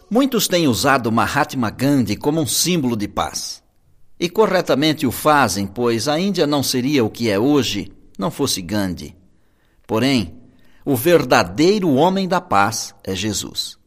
Muitos têm usado Mahatma Gandhi como um símbolo de paz. E corretamente o fazem, pois a Índia não seria o que é hoje, não fosse Gandhi. Porém, o verdadeiro homem da paz é Jesus.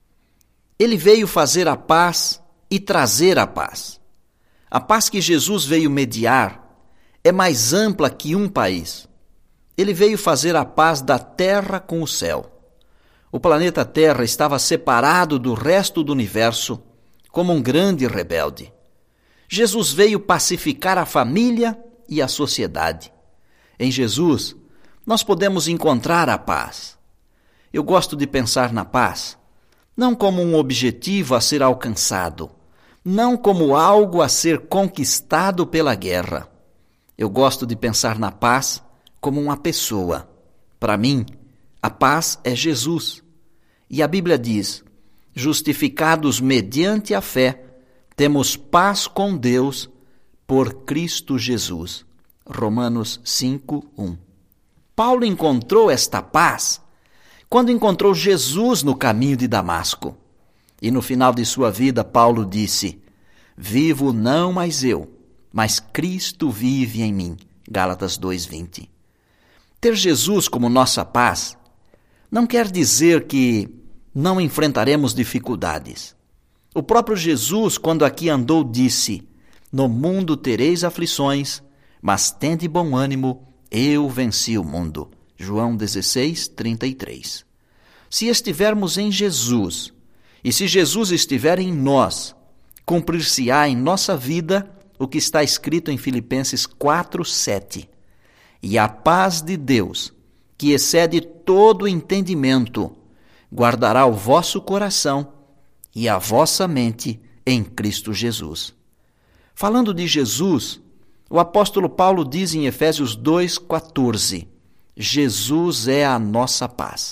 Ele veio fazer a paz e trazer a paz. A paz que Jesus veio mediar é mais ampla que um país. Ele veio fazer a paz da terra com o céu. O planeta Terra estava separado do resto do universo como um grande rebelde. Jesus veio pacificar a família e a sociedade. Em Jesus, nós podemos encontrar a paz. Eu gosto de pensar na paz, não como um objetivo a ser alcançado, não como algo a ser conquistado pela guerra. Eu gosto de pensar na paz como uma pessoa. Para mim, a paz é Jesus. E a Bíblia diz: justificados mediante a fé, temos paz com Deus por Cristo Jesus. Romanos 5:1. Paulo encontrou esta paz quando encontrou Jesus no caminho de Damasco. E no final de sua vida, Paulo disse: vivo não mais eu, mas Cristo vive em mim. Gálatas 2:20. Ter Jesus como nossa paz não quer dizer que não enfrentaremos dificuldades. O próprio Jesus, quando aqui andou, disse: no mundo tereis aflições, mas tende bom ânimo, eu venci o mundo. João 16:33. Se estivermos em Jesus, e se Jesus estiver em nós, cumprir-se-á em nossa vida o que está escrito em Filipenses 4:7. E a paz de Deus, que excede todo entendimento, guardará o vosso coração e a vossa mente em Cristo Jesus. Falando de Jesus, o apóstolo Paulo diz em Efésios 2:14, Jesus é a nossa paz.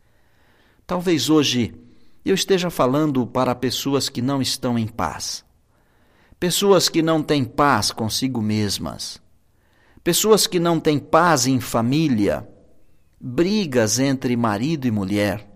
Talvez hoje eu esteja falando para pessoas que não estão em paz, pessoas que não têm paz consigo mesmas, pessoas que não têm paz em família, brigas entre marido e mulher,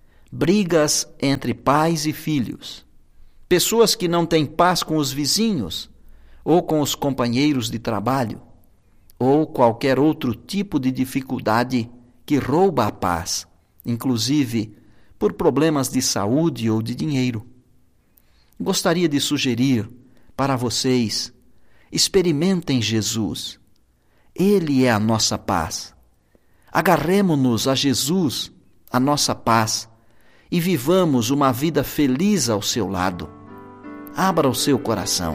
brigas entre pais e filhos, pessoas que não têm paz com os vizinhos ou com os companheiros de trabalho, ou qualquer outro tipo de dificuldade que rouba a paz, inclusive por problemas de saúde ou de dinheiro. Gostaria de sugerir para vocês: experimentem Jesus. Ele é a nossa paz. Agarremo-nos a Jesus, a nossa paz, e vivamos uma vida feliz ao seu lado. Abra o seu coração.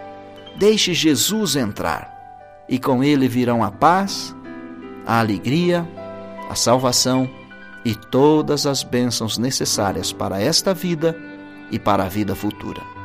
Deixe Jesus entrar, e com ele virão a paz, a alegria, a salvação e todas as bênçãos necessárias para esta vida e para a vida futura.